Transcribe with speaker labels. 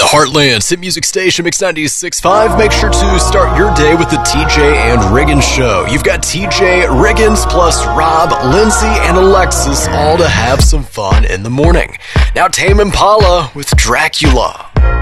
Speaker 1: Heartland's hit music station, Mix 96.5. Make sure to start your day with the TJ and Riggins show. You've got TJ, Riggins, plus Rob, Lindsay, and Alexis, all to have some fun in the morning. Now Tame Impala with Dracula.